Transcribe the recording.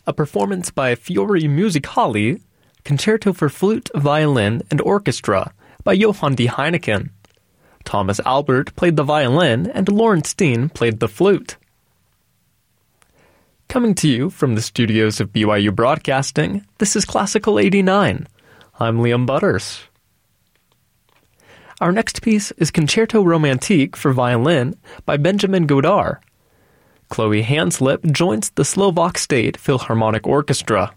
a performance by Fiori Musicali, Concerto for Flute, Violin, and Orchestra by Johann D. Heineken. Thomas Albert played the violin and Lawrence Steen played the flute. Coming to you from the studios of BYU Broadcasting, this is Classical 89. I'm Liam Butters. Our next piece is Concerto Romantique for violin by Benjamin Godard. Chloe Hanslip joins the Slovak State Philharmonic Orchestra.